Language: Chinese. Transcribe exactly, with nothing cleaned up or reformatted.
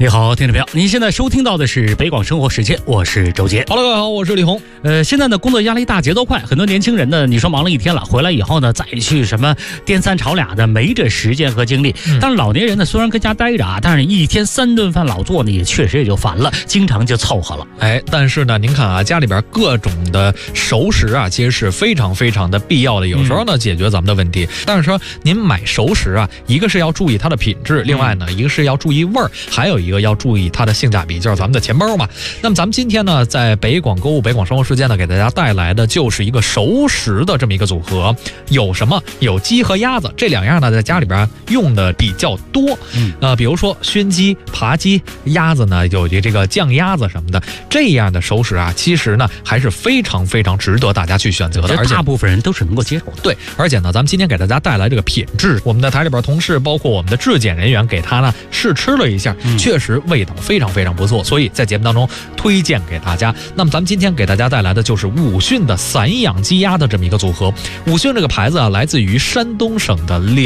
你好，听众朋友，您现在收听到的是北广生活时间，我是周杰。 Hello， 各位好，我是李红。 呃，现在呢，工作压力大，节奏快，很多年轻人呢，你说忙了一天了，回来以后呢，再去什么颠三炒俩的，没这时间和精力。嗯、但是老年人呢，虽然跟家待着啊，但是一天三顿饭老做呢，也确实也就烦了，经常就凑合了。 哎，但是呢，您看啊，家里边各种的熟食啊，其实是非常非常的必要的，有时候呢，解决咱们的问题。但是说您买熟食啊，一个是要注意它的品质，另外呢，一个是要注意味儿，还有一个要注意它的性价比，就是咱们的钱包嘛。那么咱们今天呢，在北广购物、北广生活时间呢，给大家带来的就是一个熟食的这么一个组合。有什么？有鸡和鸭子这两样呢，在家里边用的比较多。嗯，呃，比如说熏鸡、扒鸡，鸭子呢有这个酱鸭子什么的，这样的熟食啊，其实呢还是非常非常值得大家去选择的， 而且大部分人都是能够接受的。 对，而且呢，咱们今天给大家带来这个品质，我们的台里边同事，包括我们的质检人员，给他呢试吃了一下，嗯、确实味道非常非常不错，所以在节目当中推荐给大家。那么咱们今天给大家带来的就是武训的散养鸡鸭的这么一个组合。武训这个牌子啊，来自于山东省的